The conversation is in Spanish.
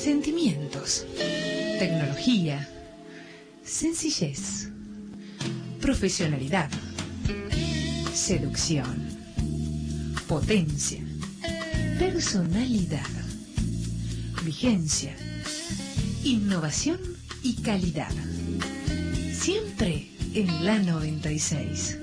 Sentimientos, tecnología, sencillez, profesionalidad, seducción, potencia, personalidad, vigencia, innovación y calidad. Siempre en la 96.